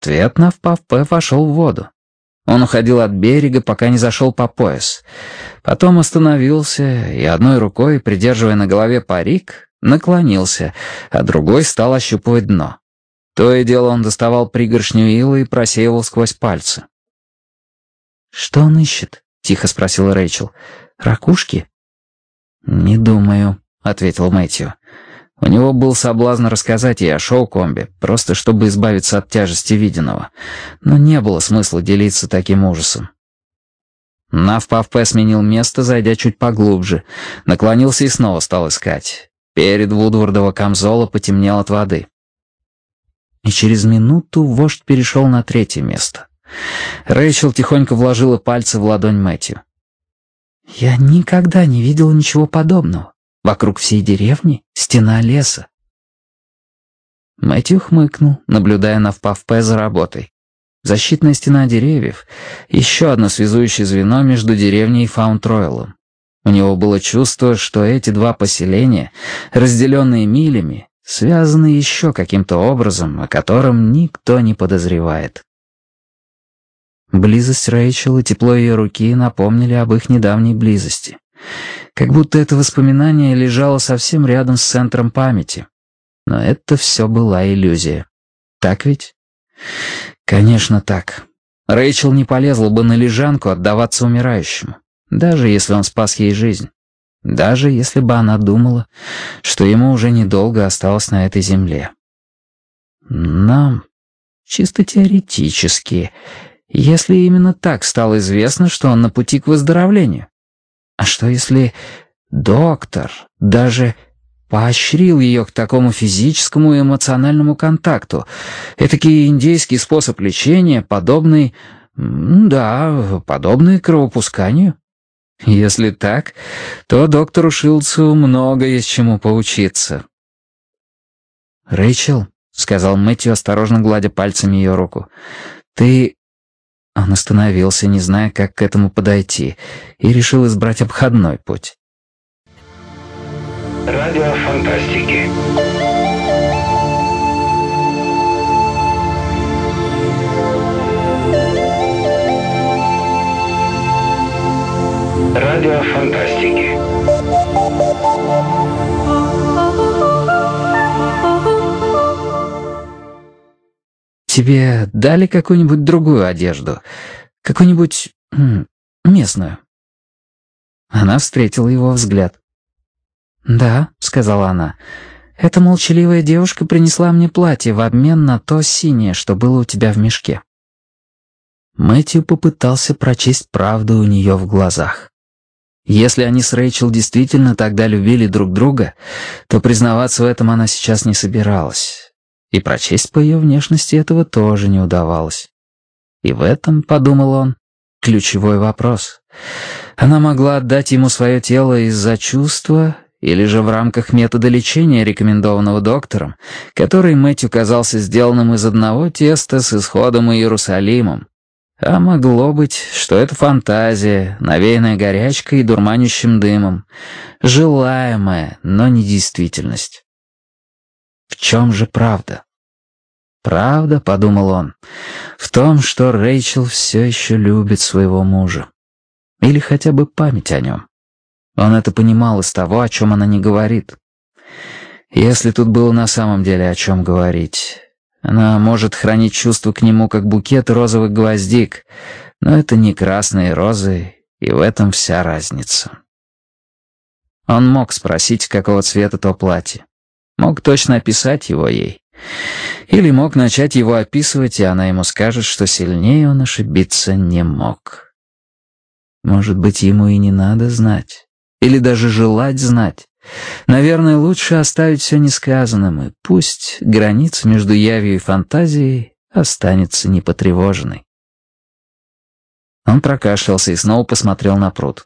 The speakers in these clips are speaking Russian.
ответ Навпавпе вошел в воду. Он уходил от берега, пока не зашел по пояс. Потом остановился и одной рукой, придерживая на голове парик, наклонился, а другой стал ощупывать дно. То и дело он доставал пригоршню ила и просеивал сквозь пальцы. «Что он ищет?» — тихо спросила Рэйчел. «Ракушки?» «Не думаю», — ответил Мэтью. У него был соблазн рассказать ей о Шоукомбе, просто чтобы избавиться от тяжести виденного. Но не было смысла делиться таким ужасом. Навпавпе сменил место, зайдя чуть поглубже. Наклонился и снова стал искать. Перед Вудвардова камзола потемнел от воды. И через минуту вождь перешел на третье место. Рэйчел тихонько вложила пальцы в ладонь Мэтью. «Я никогда не видела ничего подобного. Вокруг всей деревни стена леса». Мэтью хмыкнул, наблюдая Навпавпе за работой. Защитная стена деревьев — еще одно связующее звено между деревней и Фаунд-Ройлом. У него было чувство, что эти два поселения, разделенные милями, связаны еще каким-то образом, о котором никто не подозревает. Близость Рэйчел и тепло ее руки напомнили об их недавней близости. Как будто это воспоминание лежало совсем рядом с центром памяти. Но это все была иллюзия. Так ведь? Конечно, так. Рэйчел не полезла бы на лежанку отдаваться умирающему, даже если он спас ей жизнь. Даже если бы она думала, что ему уже недолго осталось на этой земле. Нам, чисто теоретически, если именно так стало известно, что он на пути к выздоровлению. А что если доктор даже поощрил ее к такому физическому и эмоциональному контакту? Этакий индейский способ лечения, подобный кровопусканию? Если так, то доктору Шилдсу много есть чему поучиться. «Рэйчел», — сказал Мэтью, осторожно гладя пальцами ее руку, — «ты...» Он остановился, не зная, как к этому подойти, и решил избрать обходной путь. Радио фантастики. Радио фантастики. «Тебе дали какую-нибудь другую одежду? Какую-нибудь... местную?» Она встретила его взгляд. «Да», — сказала она, — «эта молчаливая девушка принесла мне платье в обмен на то синее, что было у тебя в мешке». Мэтью попытался прочесть правду у нее в глазах. Если они с Рэйчел действительно тогда любили друг друга, то признаваться в этом она сейчас не собиралась. И прочесть по ее внешности этого тоже не удавалось. И в этом, подумал он, ключевой вопрос. Она могла отдать ему свое тело из-за чувства или же в рамках метода лечения, рекомендованного доктором, который Мэтью казался сделанным из одного теста с Исходом и Иерусалимом. А могло быть, что это фантазия, навеянная горячкой и дурманящим дымом, желаемая, но не действительность. В чем же правда? Правда, подумал он, в том, что Рэйчел все еще любит своего мужа. Или хотя бы память о нем. Он это понимал из того, о чем она не говорит. Если тут было на самом деле о чем говорить. Она может хранить чувства к нему, как букет розовых гвоздик, но это не красные розы, и в этом вся разница. Он мог спросить, какого цвета то платье. Мог точно описать его ей. Или мог начать его описывать, и она ему скажет, что сильнее он ошибиться не мог. Может быть, ему и не надо знать. Или даже желать знать. Наверное, лучше оставить все несказанным, и пусть граница между явью и фантазией останется непотревоженной. Он прокашлялся и снова посмотрел на пруд.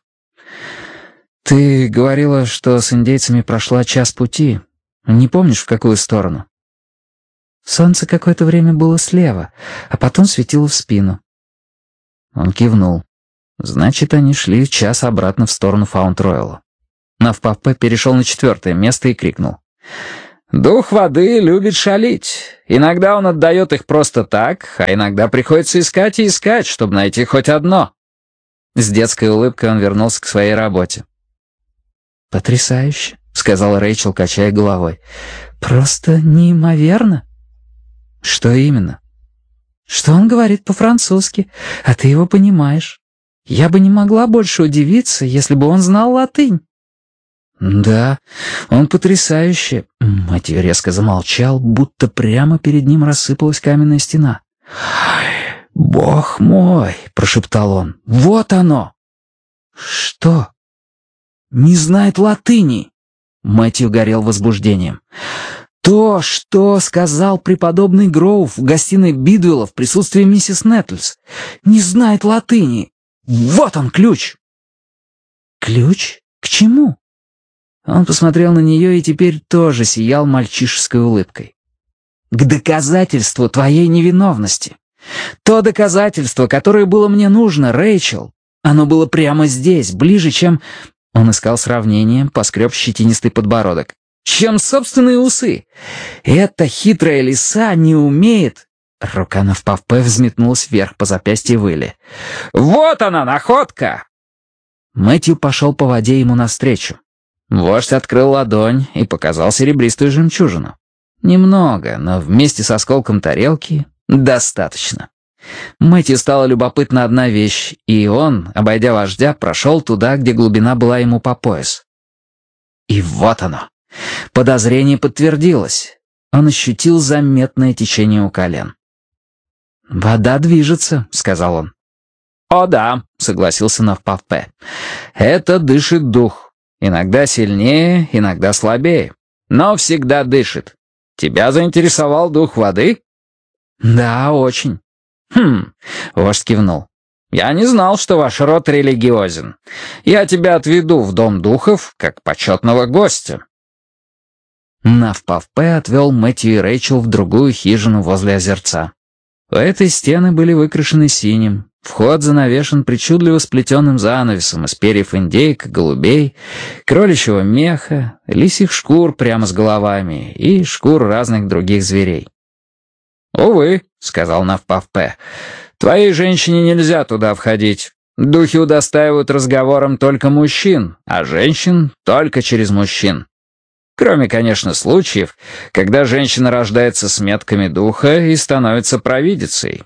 «Ты говорила, что с индейцами прошла час пути. Не помнишь, в какую сторону?» «Солнце какое-то время было слева, а потом светило в спину». Он кивнул. Значит, они шли час обратно в сторону Фаунд-Ройла. Навпавпе перешел на 4-е место и крикнул: Дух воды любит шалить. Иногда он отдает их просто так, а иногда приходится искать и искать, чтобы найти хоть одно». С детской улыбкой он вернулся к своей работе. «Потрясающе», — сказала Рэйчел, качая головой. «Просто неимоверно». «Что именно?» «Что он говорит по-французски, а ты его понимаешь. Я бы не могла больше удивиться, если бы он знал латынь». «Да, он потрясающе». Мэтью резко замолчал, будто прямо перед ним рассыпалась каменная стена. «Бог мой!» — прошептал он. «Вот оно!» «Что?» «Не знает латыни!» Мэтью горел возбуждением. «То, что сказал преподобный Гроув в гостиной Бидуэлла в присутствии миссис Нетлс. Не знает латыни. Вот он, ключ!» «Ключ? К чему?» Он посмотрел на нее и теперь тоже сиял мальчишеской улыбкой. «К доказательству твоей невиновности. То доказательство, которое было мне нужно, Рэйчел. Оно было прямо здесь, ближе, чем...» Он искал сравнение, поскреб щетинистый подбородок. «Чем собственные усы. Эта хитрая лиса не умеет...» Рука Навпавпе взметнулась вверх по запястью Вилли. «Вот она, находка!» Мэтью пошел по воде ему навстречу. Вождь открыл ладонь и показал серебристую жемчужину. Немного, но вместе с осколком тарелки достаточно. Мэтью стала любопытна одна вещь, и он, обойдя вождя, прошел туда, где глубина была ему по пояс. И вот оно. Подозрение подтвердилось. Он ощутил заметное течение у колен. «Вода движется», — сказал он. «О да», — согласился Навпавпе. «Это дышит дух. Иногда сильнее, иногда слабее. Но всегда дышит. Тебя заинтересовал дух воды?» «Да, очень». Вождь кивнул. «Я не знал, что ваш род религиозен. Я тебя отведу в дом духов, как почетного гостя». Навпавпе отвел Мэтью и Рэйчел в другую хижину возле озерца. У этой стены были выкрашены синим. Вход занавешен причудливо сплетенным занавесом из перьев индейок, голубей, кроличьего меха, лисьих шкур прямо с головами и шкур разных других зверей. «Увы», — сказал Навпавпе, — «твоей женщине нельзя туда входить. Духи удостаивают разговором только мужчин, а женщин только через мужчин. Кроме, конечно, случаев, когда женщина рождается с метками духа и становится провидицей».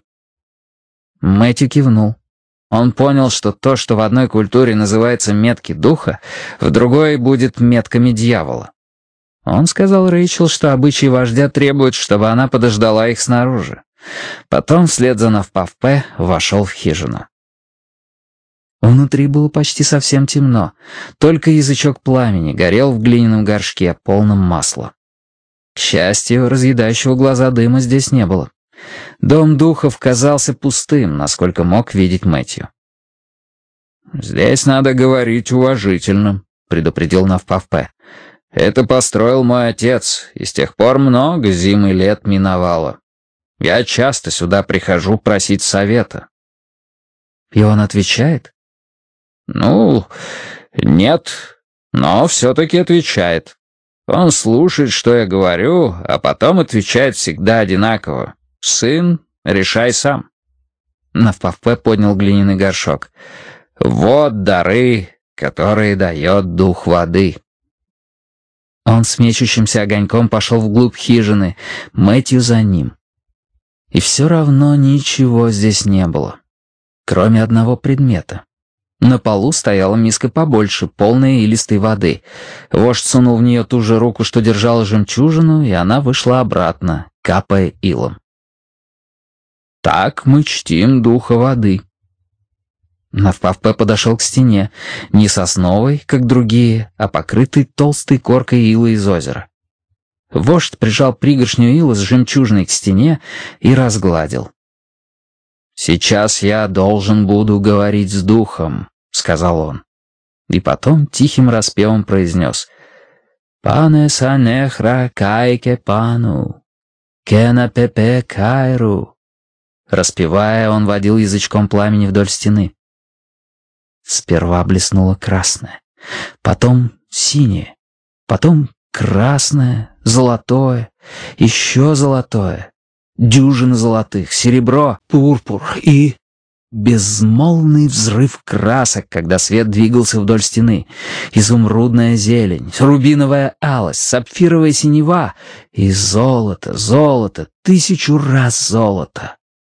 Мэтью кивнул. Он понял, что то, что в одной культуре называется метки духа, в другой будет метками дьявола. Он сказал Рэйчел, что обычаи вождя требуют, чтобы она подождала их снаружи. Потом, вслед за Навпавпе, вошел в хижину. Внутри было почти совсем темно. Только язычок пламени горел в глиняном горшке, полном масла. К счастью, разъедающего глаза дыма здесь не было. Дом духов казался пустым, насколько мог видеть Мэтью. «Здесь надо говорить уважительно», — предупредил Навпавпе. «Это построил мой отец, и с тех пор много зим и лет миновало. Я часто сюда прихожу просить совета». «И он отвечает?» «Ну, нет, но все-таки отвечает. Он слушает, что я говорю, а потом отвечает всегда одинаково. «Сын, решай сам». Навпавпе поднял глиняный горшок. «Вот дары, которые дает дух воды». Он с мечущимся огоньком пошел вглубь хижины, Мэтью за ним. И все равно ничего здесь не было, кроме одного предмета. На полу стояла миска побольше, полная илистой воды. Вождь сунул в нее ту же руку, что держала жемчужину, и она вышла обратно, капая илом. «Так мы чтим духа воды». Навпавпе подошел к стене, не сосновой, как другие, а покрытой толстой коркой илы из озера. Вождь прижал пригоршню ила с жемчужиной к стене и разгладил. «Сейчас я должен буду говорить с духом», — сказал он. И потом тихим распевом произнес: «Пане санехра кайке пану, кена пепе кайру». Распевая, он водил язычком пламени вдоль стены. Сперва блеснуло красное, потом синее, потом Красное, золотое, еще золотое, дюжины золотых, серебро, пурпур и... Безмолвный взрыв красок, когда свет двигался вдоль стены. Изумрудная зелень, рубиновая алость, сапфировая синева и золото, золото, 1000 раз золото.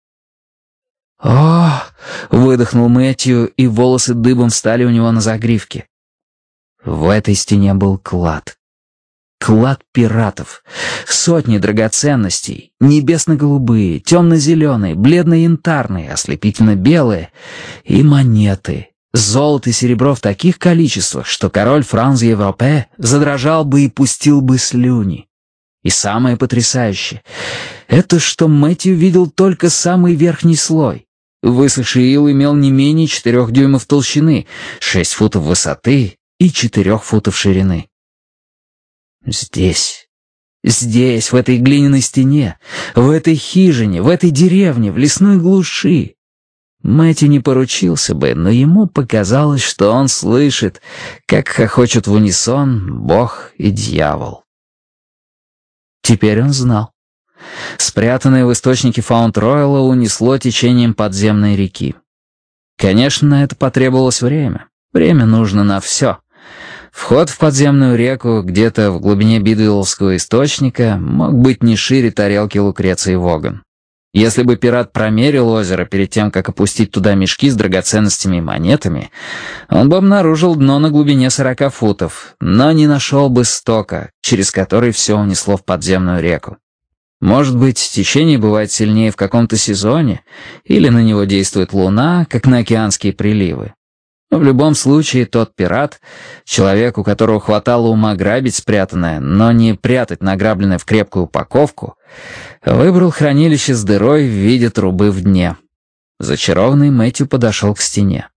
«О!» — выдохнул Мэтью, и волосы дыбом встали у него на загривке. В этой стене был клад. Клад пиратов. Сотни драгоценностей. Небесно-голубые, темно-зеленые, бледно-янтарные, ослепительно-белые. И монеты. Золото и серебро в таких количествах, что король Франц Европе задрожал бы и пустил бы слюни. И самое потрясающее — это что Мэтью видел только самый верхний слой. Высохший ил имел не менее 4 дюймов толщины, 6 футов высоты и 4 футов ширины. Здесь, в этой глиняной стене, в этой хижине, в этой деревне, в лесной глуши. Мэтью не поручился бы, но ему показалось, что он слышит, как хохочут в унисон Бог и дьявол. Теперь он знал. Спрятанное в источнике Фаунд-Ройла унесло течением подземной реки. Конечно, на это потребовалось время. Время нужно на все. Вход в подземную реку где-то в глубине Бидуэллского источника мог быть не шире тарелки Лукреции Воган. Если бы пират промерил озеро перед тем, как опустить туда мешки с драгоценностями и монетами, он бы обнаружил дно на глубине 40 футов, но не нашел бы стока, через который все унесло в подземную реку. Может быть, течение бывает сильнее в каком-то сезоне, или на него действует луна, как на океанские приливы. Но в любом случае тот пират, человек, у которого хватало ума грабить спрятанное, но не прятать награбленное в крепкую упаковку, выбрал хранилище с дырой в виде трубы в дне. Зачарованный Мэтью подошел к стене.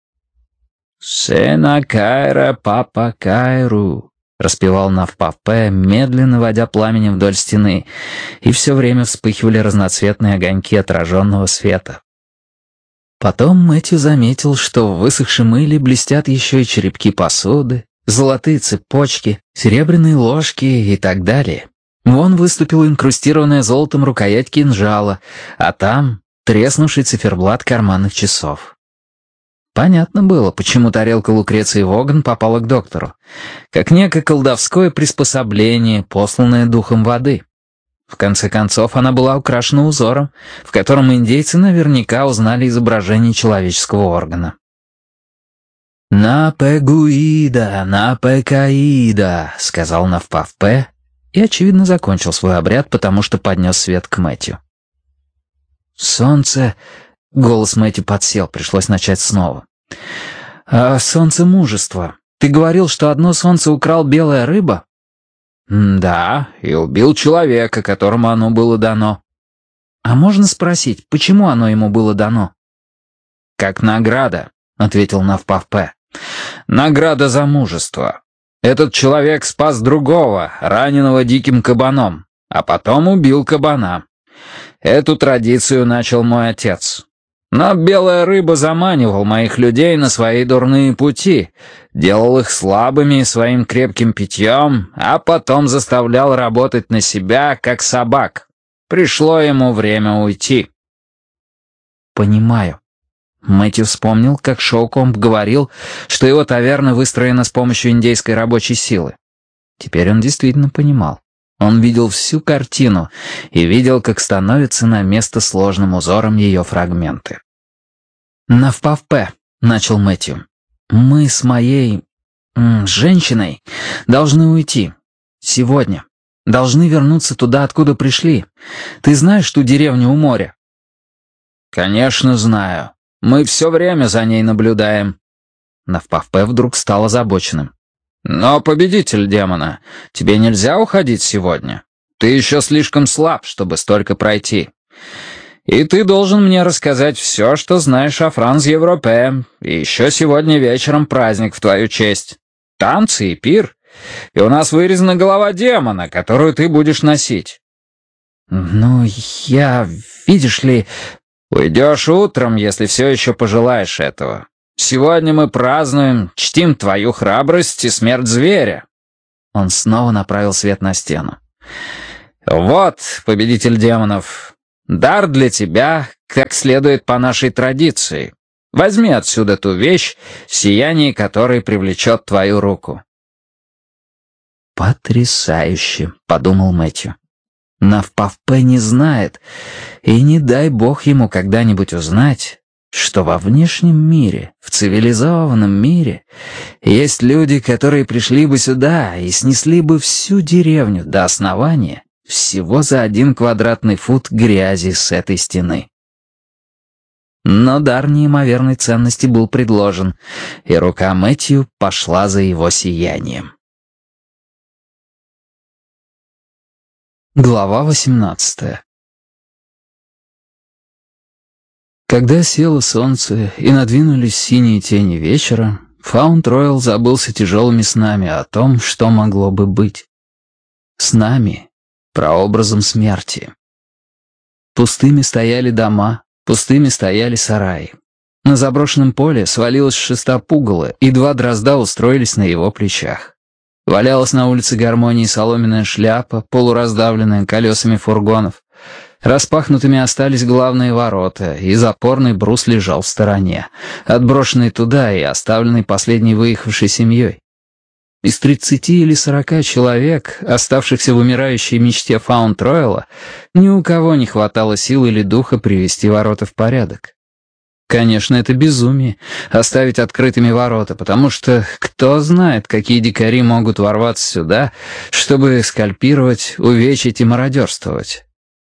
«Сена Кайра, папа Кайру», — распевал Навпапе, медленно водя пламенем вдоль стены, и все время вспыхивали разноцветные огоньки отраженного света. Потом Мэтью заметил, что в высохшем иле блестят еще и черепки посуды, золотые цепочки, серебряные ложки и так далее. Вон выступила инкрустированная золотом рукоять кинжала, а там треснувший циферблат карманных часов. Понятно было, почему тарелка Лукреции Воган попала к доктору, как некое колдовское приспособление, посланное духом воды. В конце концов, она была украшена узором, в котором индейцы наверняка узнали изображение человеческого органа. «На-пе-гуида, на-пе-каида», — сказал Навпавпе, и, очевидно, закончил свой обряд, потому что поднес свет к Мэтью. «Солнце...» — голос Мэтью подсел, пришлось начать снова. «Солнце мужества. Ты говорил, что одно солнце украл белая рыба?» «Да, и убил человека, которому оно было дано». «А можно спросить, почему оно ему было дано?» «Как награда», — ответил Навпавпе. «Награда за мужество. Этот человек спас другого, раненого диким кабаном, а потом убил кабана. Эту традицию начал мой отец. Но белая рыба заманивал моих людей на свои дурные пути, делал их слабыми своим крепким питьем, а потом заставлял работать на себя, как собак. Пришло ему время уйти». «Понимаю». Мэтью вспомнил, как Шоукомб говорил, что его таверна выстроена с помощью индейской рабочей силы. Теперь он действительно понимал. Он видел всю картину и видел, как становятся на место сложным узором ее фрагменты. «Навпавпе», — начал Мэтью, — «мы с моей... женщиной должны уйти. Сегодня. Должны вернуться туда, откуда пришли. Ты знаешь ту деревню у моря?» «Конечно знаю. Мы все время за ней наблюдаем». Навпавпе вдруг стал озабоченным. «Но, победитель демона, тебе нельзя уходить сегодня. Ты еще слишком слаб, чтобы столько пройти. И ты должен мне рассказать все, что знаешь о Франц Европе. И еще сегодня вечером праздник в твою честь. Танцы и пир. И у нас вырезана голова демона, которую ты будешь носить». «Ну, видишь ли...» «Уйдешь утром, если все еще пожелаешь этого. Сегодня мы празднуем, чтим твою храбрость и смерть зверя». Он снова направил свет на стену. «Вот, победитель демонов, дар для тебя, как следует по нашей традиции. Возьми отсюда ту вещь, сияние которой привлечет твою руку». «Потрясающе», — подумал Мэтью. Навпавпе не знает, и не дай бог ему когда-нибудь узнать, что во внешнем мире, в цивилизованном мире, есть люди, которые пришли бы сюда и снесли бы всю деревню до основания всего за 1 квадратный фут грязи с этой стены. Но дар неимоверной ценности был предложен, и рука Мэтью пошла за его сиянием. Глава 18. Когда село солнце и надвинулись синие тени вечера, Фаунд-Ройл забылся тяжелыми снами о том, что могло бы быть. Снами, прообразом смерти. Пустыми стояли дома, пустыми стояли сараи. На заброшенном поле свалилась шеста пугала, и 2 дрозда устроились на его плечах. Валялась на улице гармонии соломенная шляпа, полураздавленная колесами фургонов. Распахнутыми остались главные ворота, и запорный брус лежал в стороне, отброшенный туда и оставленный последней выехавшей семьей. Из 30 или 40 человек, оставшихся в умирающей мечте Фаунд-Ройла, ни у кого не хватало сил или духа привести ворота в порядок. Конечно, это безумие — оставить открытыми ворота, потому что кто знает, какие дикари могут ворваться сюда, чтобы скальпировать, увечить и мародерствовать.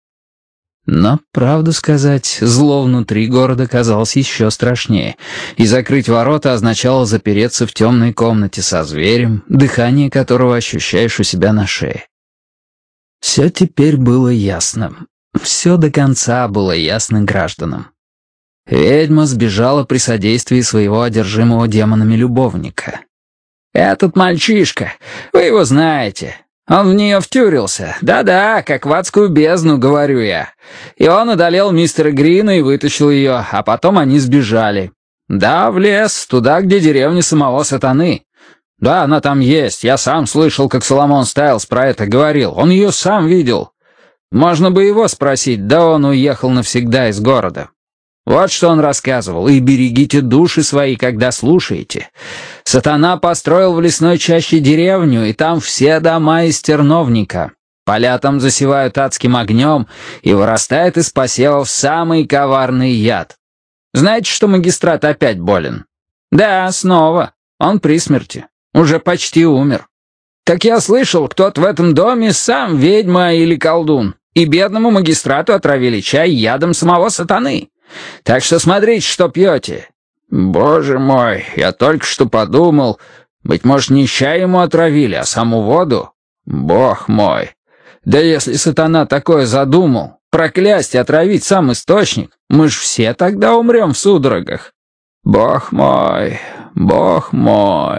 Но, правду сказать, зло внутри города казалось еще страшнее, и закрыть ворота означало запереться в темной комнате со зверем, дыхание которого ощущаешь у себя на шее. Все теперь было ясно. Все до конца было ясно гражданам. Ведьма сбежала при содействии своего одержимого демонами любовника. «Этот мальчишка, вы его знаете. Он в нее втюрился. Да-да, как в адскую бездну, говорю я. И он одолел мистера Грина и вытащил ее, а потом они сбежали. Да, в лес, туда, где деревня самого сатаны. Да, она там есть. Я сам слышал, как Соломон Стайлс про это говорил. Он ее сам видел. Можно бы его спросить, да он уехал навсегда из города». Вот что он рассказывал, и берегите души свои, когда слушаете. Сатана построил в лесной чаще деревню, и там все дома из терновника. Поля там засевают адским огнем, и вырастает из посевов самый коварный яд. Знаете, что магистрат опять болен? Да, снова. Он при смерти. Уже почти умер. Как я слышал, кто-то в этом доме сам ведьма или колдун, и бедному магистрату отравили чай ядом самого сатаны. Так что смотрите, что пьете. Боже мой, я только что подумал, быть может, не чай ему отравили, а саму воду? Бог мой. Да если сатана такое задумал, проклясть и отравить сам источник, мы ж все тогда умрем в судорогах. Бог мой, бог мой.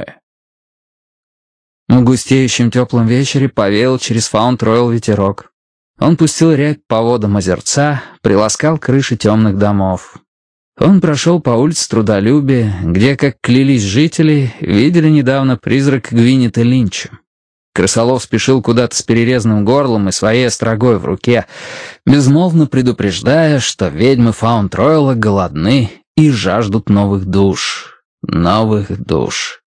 В густеющем теплом вечере повеял через Фаунд-Ройл ветерок. Он пустил рябь по водам озерца, приласкал крыши темных домов. Он прошел по улице Трудолюбия, где, как клялись жители, видели недавно призрак Гвинета Линча. Крысолов спешил куда-то с перерезанным горлом и своей острогой в руке, безмолвно предупреждая, что ведьмы Фаунд-Ройла голодны и жаждут новых душ. Новых душ.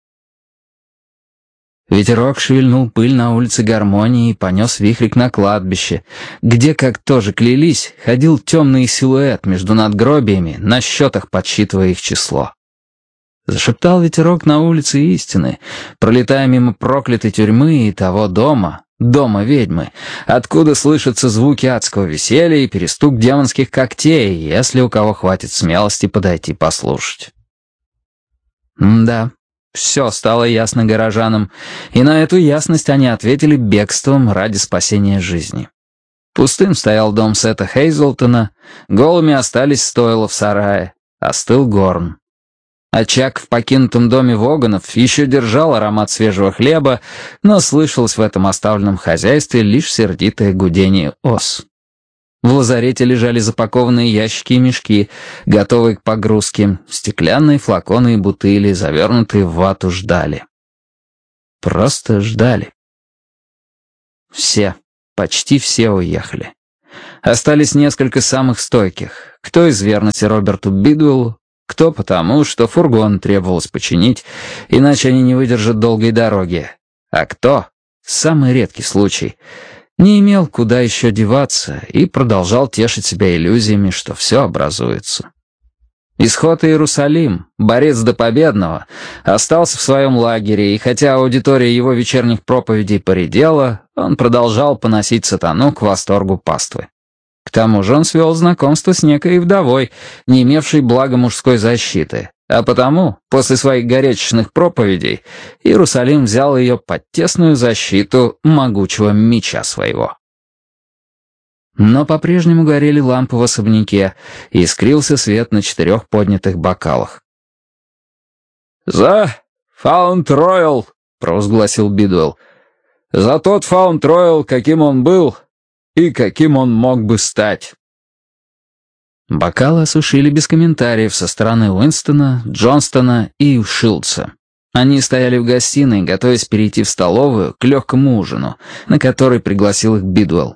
Ветерок шевельнул пыль на улице Гармонии и понес вихрик на кладбище, где, как тоже клялись, ходил темный силуэт между надгробиями, на счетах подсчитывая их число. Зашептал ветерок на улице Истины, пролетая мимо проклятой тюрьмы и того дома, дома ведьмы, откуда слышатся звуки адского веселья и перестук демонских когтей, если у кого хватит смелости подойти послушать. Да. Все стало ясно горожанам, и на эту ясность они ответили бегством ради спасения жизни. Пустым стоял дом Сета Хейзлтона, голыми остались стойла в сарае, остыл горн. Очаг в покинутом доме Воганов еще держал аромат свежего хлеба, но слышалось в этом оставленном хозяйстве лишь сердитое гудение ос. В лазарете лежали запакованные ящики и мешки, готовые к погрузке. Стеклянные флаконы и бутыли, завернутые в вату, ждали. Просто ждали. Все, почти все уехали. Остались несколько самых стойких. Кто из верности Роберту Бидуэллу, кто потому, что фургон требовалось починить, иначе они не выдержат долгой дороги. А кто, самый редкий случай, не имел куда еще деваться и продолжал тешить себя иллюзиями, что все образуется. Исход Иерусалим, борец до победного, остался в своем лагере, и хотя аудитория его вечерних проповедей поредела, он продолжал поносить сатану к восторгу паствы. К тому же он свел знакомство с некой вдовой, не имевшей блага мужской защиты, а потому, после своих горячечных проповедей, Иерусалим взял ее под тесную защиту могучего меча своего. Но по-прежнему горели лампы в особняке, и искрился свет на 4 поднятых бокалах. «За Фаунд-Роял!» — провозгласил Бидуэлл. «За тот Фаунд-Роял, каким он был и каким он мог бы стать». Бокалы осушили без комментариев со стороны Уинстона, Джонстона и Шилдса. Они стояли в гостиной, готовясь перейти в столовую к легкому ужину, на который пригласил их Бидуэлл.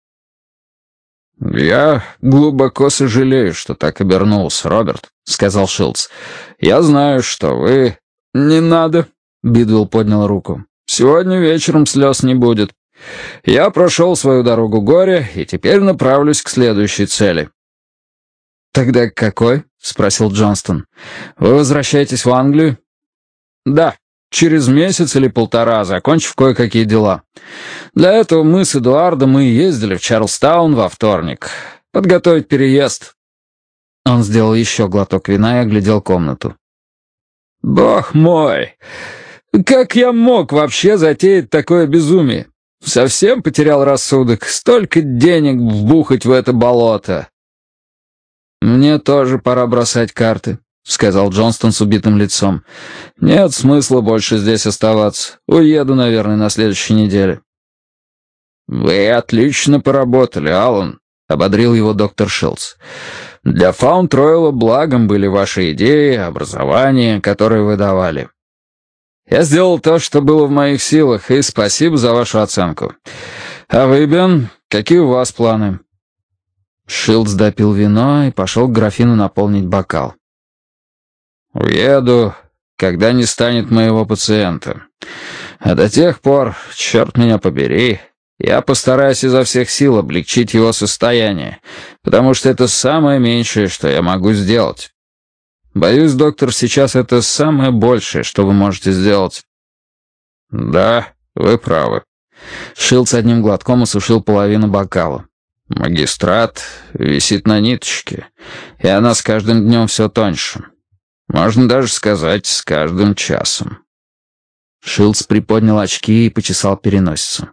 «Я глубоко сожалею, что так обернулся, Роберт», — сказал Шилдс. «Я знаю, что вы...» «Не надо», — Бидуэлл поднял руку. «Сегодня вечером слез не будет. Я прошел свою дорогу горя и теперь направлюсь к следующей цели». «Тогда какой?» — спросил Джонстон. «Вы возвращаетесь в Англию?» «Да, через месяц или полтора, закончив кое-какие дела. Для этого мы с Эдуардом и ездили в Чарльстаун во вторник. Подготовить переезд». Он сделал еще глоток вина и оглядел комнату. «Бог мой! Как я мог вообще затеять такое безумие? Совсем потерял рассудок. Столько денег вбухать в это болото». «Мне тоже пора бросать карты», — сказал Джонстон с убитым лицом. «Нет смысла больше здесь оставаться. Уеду, наверное, на следующей неделе». «Вы отлично поработали, Аллан», — ободрил его доктор Шилдс. «Для Фаунд-Ройла благом были ваши идеи, образование, которые вы давали. Я сделал то, что было в моих силах, и спасибо за вашу оценку. А вы, Бен, какие у вас планы?» Шилдс допил вино и пошел к графину наполнить бокал. «Уеду, когда не станет моего пациента. А до тех пор, черт меня побери, я постараюсь изо всех сил облегчить его состояние, потому что это самое меньшее, что я могу сделать. Боюсь, доктор, сейчас это самое большее, что вы можете сделать». «Да, вы правы». Шилдс одним глотком осушил половину бокала. «Магистрат висит на ниточке, и она с каждым днем все тоньше. Можно даже сказать, с каждым часом». Шилдс приподнял очки и почесал переносицу.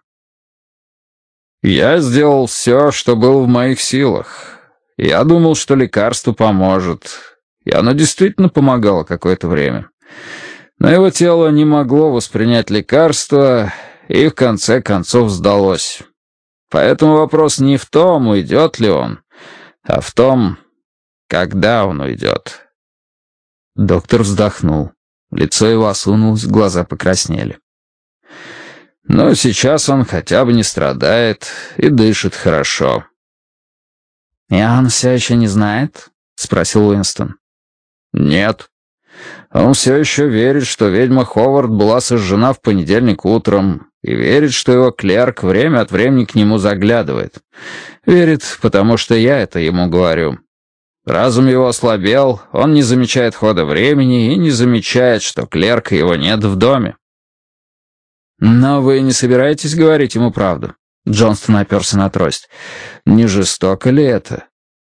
«Я сделал все, что было в моих силах. Я думал, что лекарство поможет. И оно действительно помогало какое-то время. Но его тело не могло воспринять лекарство, и в конце концов сдалось. Поэтому вопрос не в том, уйдет ли он, а в том, когда он уйдет». Доктор вздохнул. Лицо его осунулось, глаза покраснели. «Но сейчас он хотя бы не страдает и дышит хорошо». «И он все еще не знает?» — спросил Уинстон. «Нет. Он все еще верит, что ведьма Ховард была сожжена в понедельник утром, и верит, что его клерк время от времени к нему заглядывает. Верит, потому что я это ему говорю. Разум его ослабел, он не замечает хода времени и не замечает, что клерка его нет в доме». «Но вы не собираетесь говорить ему правду?» Джонстон оперся на трость. «Не жестоко ли это?»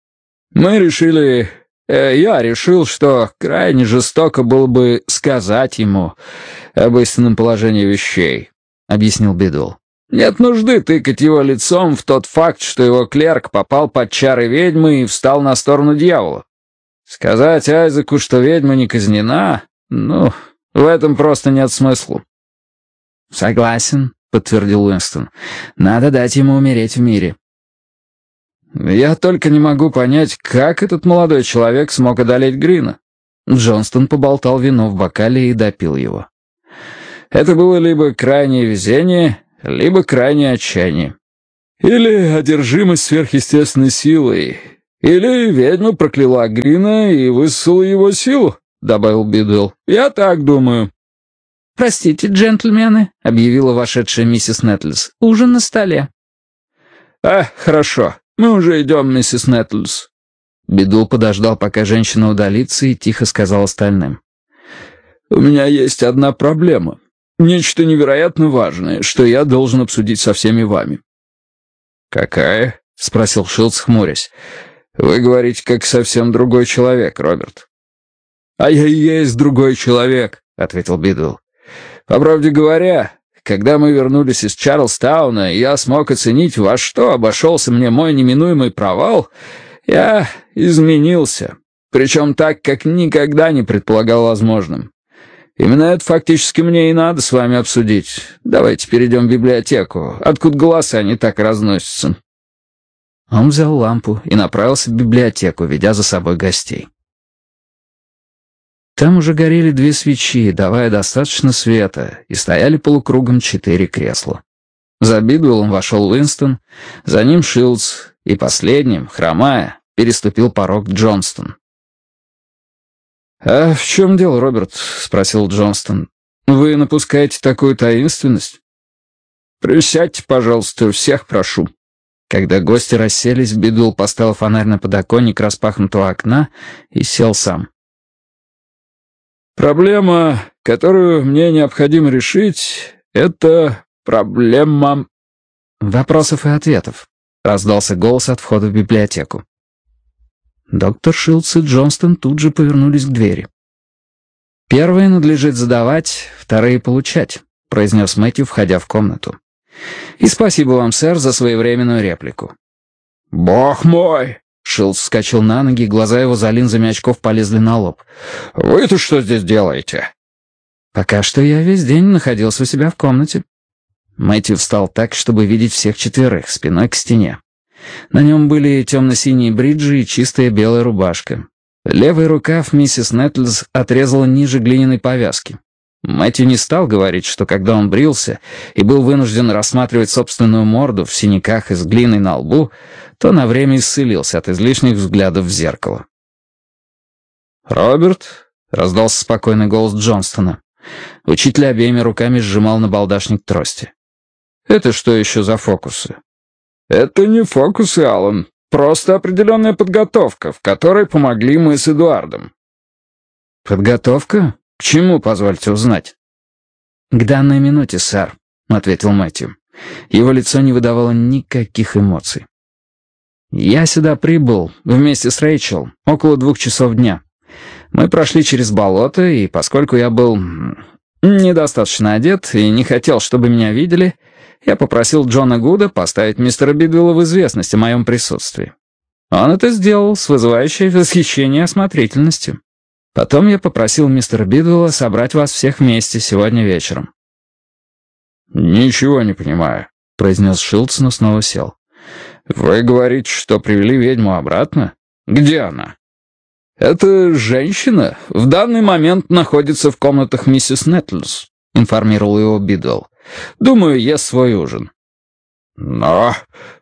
Я решил, что крайне жестоко было бы сказать ему об истинном положении вещей», — объяснил Бидуэлл. «Нет нужды тыкать его лицом в тот факт, что его клерк попал под чары ведьмы и встал на сторону дьявола. Сказать Айзеку, что ведьма не казнена, в этом просто нет смысла». «Согласен», — подтвердил Уинстон. «Надо дать ему умереть в мире». «Я только не могу понять, как этот молодой человек смог одолеть Грина». Джонстон поболтал вино в бокале и допил его. «Это было либо крайнее везение, либо крайнее отчаяние. Или одержимость сверхъестественной силой. Или ведьма прокляла Грина и высосала его силу, добавил Бидуэлл. Я так думаю. «Простите, джентльмены», — объявила вошедшая миссис Нетлс, — «ужин на столе». Хорошо. Мы уже идем, миссис Нетлс». Бидуэлл подождал, пока женщина удалится, и тихо сказал остальным. «У меня есть одна проблема. Нечто невероятно важное, что я должен обсудить со всеми вами». «Какая?» — спросил Шилдс, хмурясь. «Вы говорите, как совсем другой человек, Роберт». «А я и есть другой человек», — ответил Бидуэлл. «По правде говоря, когда мы вернулись из Чарльстауна, и я смог оценить, во что обошелся мне мой неминуемый провал, я изменился, причем так, как никогда не предполагал возможным. Именно это фактически мне и надо с вами обсудить. Давайте перейдем в библиотеку, откуда голоса не так разносятся». Он взял лампу и направился в библиотеку, ведя за собой гостей. Там уже горели 2 свечи, давая достаточно света, и стояли полукругом 4 кресла. За Бидуэллом вошел Уинстон, за ним Шилдс, и последним, хромая, переступил порог Джонстон. «А в чем дело, Роберт?» — спросил Джонстон. «Вы напускаете такую таинственность?» «Присядьте, пожалуйста, всех прошу». Когда гости расселись, Бидуэлл поставил фонарь на подоконник распахнутого окна и сел сам. «Проблема, которую мне необходимо решить, это проблема...» «Вопросов и ответов», — раздался голос от входа в библиотеку. Доктор Шилдс и Джонстон тут же повернулись к двери. «Первые надлежит задавать, вторые получать», — произнес Мэтью, входя в комнату. «И спасибо вам, сэр, за своевременную реплику». «Бог мой!» — Шилдс вскочил на ноги, глаза его за линзами очков полезли на лоб. «Вы-то что здесь делаете?» «Пока что я весь день находился у себя в комнате». Мэтью встал так, чтобы видеть всех 4, спиной к стене. На нем были темно-синие бриджи и чистая белая рубашка. Левый рукав миссис Нетлс отрезала ниже глиняной повязки. Мэтью не стал говорить, что когда он брился и был вынужден рассматривать собственную морду в синяках и с глиной на лбу, то на время исцелился от излишних взглядов в зеркало. «Роберт?» — раздался спокойный голос Джонстона. Учитель обеими руками сжимал набалдашник трости. «Это что еще за фокусы?» «Это не фокусы, Аллан. Просто определенная подготовка, в которой помогли мы с Эдуардом». «Подготовка? К чему, позвольте узнать?» «К данной минуте, сэр», — ответил Мэтью. Его лицо не выдавало никаких эмоций. «Я сюда прибыл вместе с Рэйчел около 2 часов дня. Мы прошли через болото, и поскольку я был недостаточно одет и не хотел, чтобы меня видели, я попросил Джона Гуда поставить мистера Бидуэлла в известность о моем присутствии. Он это сделал с вызывающей восхищение осмотрительностью. Потом я попросил мистера Бидуэлла собрать вас всех вместе сегодня вечером». «Ничего не понимаю», — произнес Шилдс, но снова сел. «Вы говорите, что привели ведьму обратно? Где она?» «Эта женщина в данный момент находится в комнатах миссис Нетлс», — информировал его Бидуэлл. «Думаю, ест свой ужин». «Но...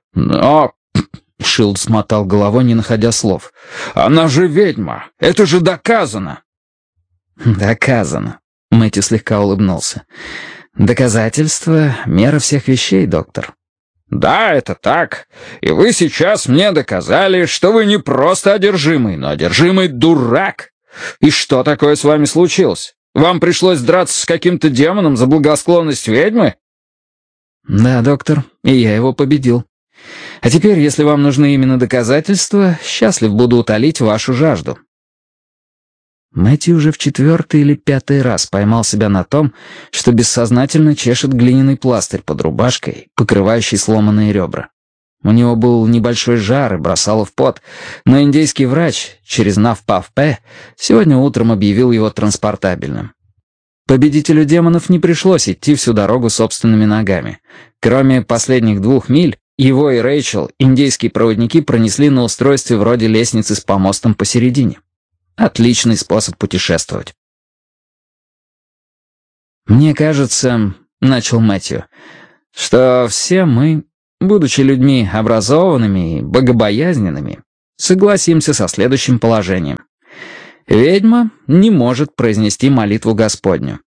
Шилдс мотал головой, не находя слов. «Она же ведьма! Это же доказано!» «Доказано», — Мэтью слегка улыбнулся. «Доказательство — мера всех вещей, доктор». «Да, это так. И вы сейчас мне доказали, что вы не просто одержимый, но одержимый дурак. И что такое с вами случилось? Вам пришлось драться с каким-то демоном за благосклонность ведьмы?» «Да, доктор, и я его победил. А теперь, если вам нужны именно доказательства, счастлив буду утолить вашу жажду». Мэтью уже в 4-й или 5-й раз поймал себя на том, что бессознательно чешет глиняный пластырь под рубашкой, покрывающий сломанные ребра. У него был небольшой жар и бросало в пот, но индейский врач через НАВПАВП сегодня утром объявил его транспортабельным. Победителю демонов не пришлось идти всю дорогу собственными ногами. Кроме последних 2 миль, его и Рэйчел индейские проводники пронесли на устройстве вроде лестницы с помостом посередине. Отличный способ путешествовать. «Мне кажется, — начал Мэтью, что все мы, будучи людьми образованными и богобоязненными, согласимся со следующим положением. Ведьма не может произнести молитву Господню.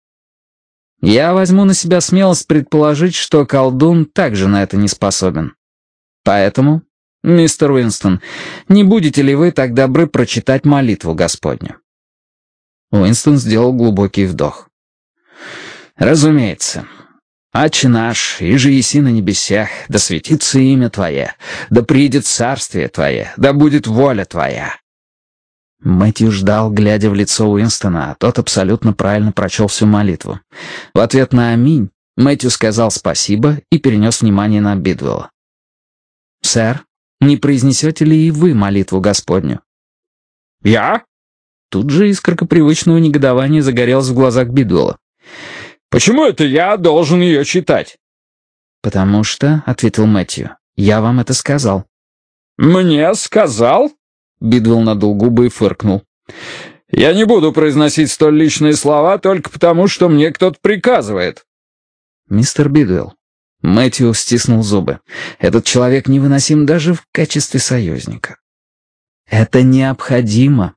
Я возьму на себя смелость предположить, что колдун также на это не способен. Поэтому, мистер Уинстон, не будете ли вы так добры прочитать молитву Господню?» Уинстон сделал глубокий вдох. «Разумеется. Отче наш, иже еси на небесах, да светится имя Твое, да приидет царствие Твое, да будет воля Твоя». Мэтью ждал, глядя в лицо Уинстона, а тот абсолютно правильно прочел всю молитву. В ответ на «Аминь» Мэтью сказал спасибо и перенес внимание на Бидвелла. «Сэр, не произнесете ли и вы молитву Господню?» «Я?» Тут же искорка привычного негодования загорелась в глазах Бидвелла. «Почему это я должен ее читать?» «Потому что», — ответил Мэтью, — «я вам это сказал». «Мне сказал?» Бидвелл надул губы и фыркнул. «Я не буду произносить столь личные слова только потому, что мне кто-то приказывает». «Мистер Бидвелл», — Мэтью стиснул зубы, — «этот человек невыносим даже в качестве союзника». «Это необходимо».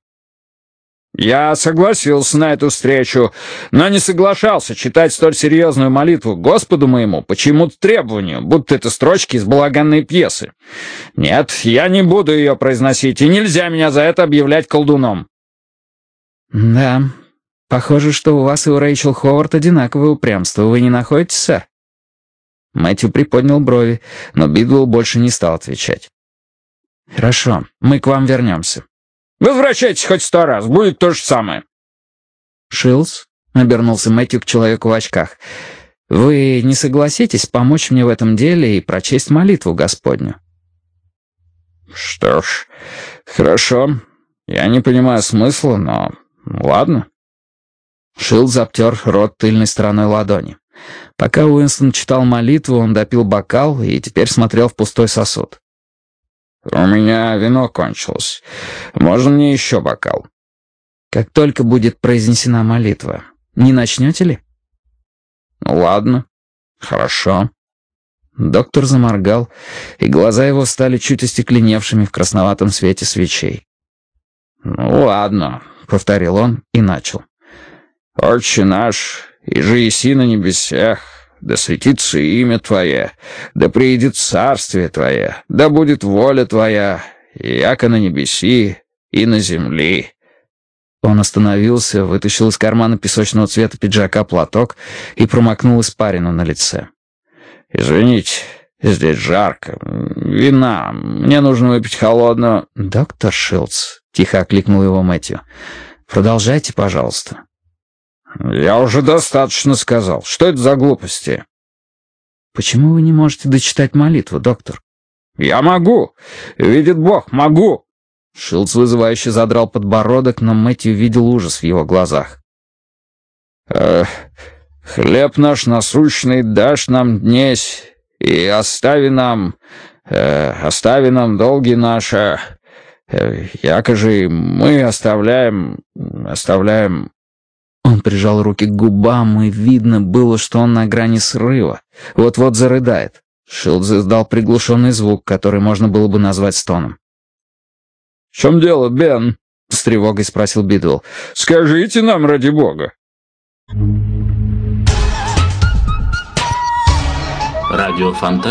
«Я согласился на эту встречу, но не соглашался читать столь серьезную молитву Господу моему по чьему-то требованию, будто это строчки из балаганной пьесы. Нет, я не буду ее произносить, и нельзя меня за это объявлять колдуном». «Да, похоже, что у вас и у Рэйчел Ховард одинаковое упрямство, вы не находите, сэр?» Мэтью приподнял брови, но Бидвелл больше не стал отвечать. «Хорошо, мы к вам вернемся». «Возвращайтесь хоть 100 раз, будет то же самое». «Шилс», — обернулся Мэтью к человеку в очках, — «вы не согласитесь помочь мне в этом деле и прочесть молитву Господню?» «Что ж, хорошо. Я не понимаю смысла, но ладно». Шилс обтер рот тыльной стороной ладони. Пока Уинстон читал молитву, он допил бокал и теперь смотрел в пустой сосуд. «У меня вино кончилось. Можно мне еще бокал?» «Как только будет произнесена молитва, не начнете ли?» «Ну ладно, хорошо». Доктор заморгал, и глаза его стали чуть остекленевшими в красноватом свете свечей. «Ну ладно», — повторил он и начал. «Отче наш, иже еси на небесах, да светится имя Твое, да приидет царствие Твое, да будет воля Твоя, яко на небеси и на земли». Он остановился, вытащил из кармана песочного цвета пиджака платок и промокнул испарину на лице. «Извините, здесь жарко. Вина. Мне нужно выпить холодного». «Доктор Шилдс», — тихо окликнул его Мэтью, — «продолжайте, пожалуйста». «Я уже достаточно сказал. Что это за глупости?» «Почему вы не можете дочитать молитву, доктор?» «Я могу. Видит Бог, могу». Шилдс вызывающе задрал подбородок, но Мэтью видел ужас в его глазах. «Хлеб наш насущный дашь нам днесь, и остави нам долги наши, якоже мы оставляем...» Он прижал руки к губам, и видно было, что он на грани срыва. Вот-вот зарыдает. Шилдс издал приглушенный звук, который можно было бы назвать стоном. «В чем дело, Бен?» — с тревогой спросил Бидвелл. «Скажите нам, ради бога». Радио Фонтан.